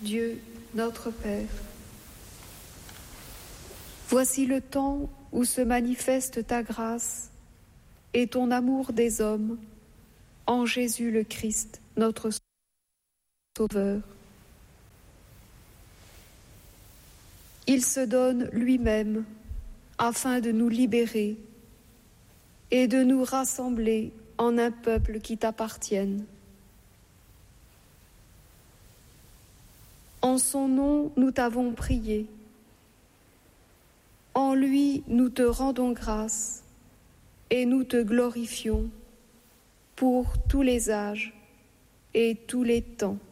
Dieu, notre Père. Voici le temps où se manifeste ta grâce et ton amour des hommes en Jésus le Christ, notre Sauveur. Il se donne lui-même afin de nous libérer et de nous rassembler en un peuple qui t'appartienne. En son nom, nous t'avons prié. En lui, nous te rendons grâce et nous te glorifions pour tous les âges et tous les temps.